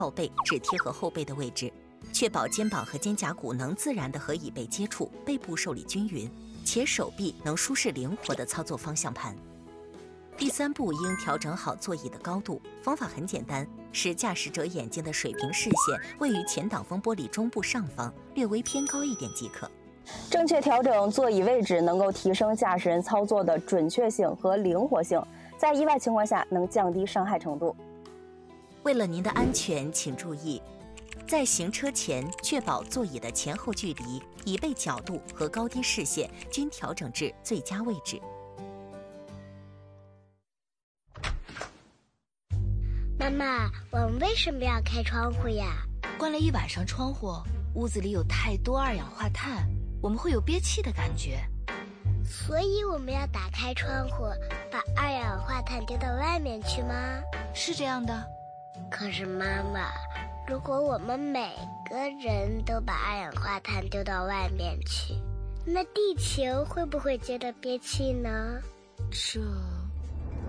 靠背只贴合后背的位置，确保肩膀和肩胛骨能自然地和椅背接触，背部受力均匀，且手臂能舒适灵活地操作方向盘。第3步应调整好座椅的高度，方法很简单，使驾驶者眼睛的水平视线位于前挡风玻璃中部上方，略微偏高一点即可。 正确调整座椅位置，能够提升驾驶人操作的准确性和灵活性，在意外情况下能降低伤害程度。 为了您的安全，请注意，在行车前确保座椅的前后距离、椅背角度和高低视线均调整至最佳位置。 妈妈，我们为什么要开窗户呀？ 关了一晚上窗户，屋子里有太多二氧化碳，我们会有憋气的感觉。 所以我们要打开窗户，把二氧化碳丢到外面去吗？ 是这样的。 可是妈妈，如果我们每个人都把二氧化碳丢到外面去，那地球会不会觉得憋气呢？